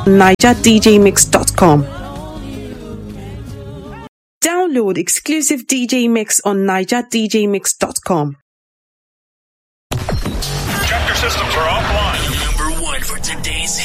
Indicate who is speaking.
Speaker 1: NigerDJMix.com. Download exclusive DJ Mix on NigerDJMix.com.
Speaker 2: Check your systems are offline.
Speaker 3: Number one for today's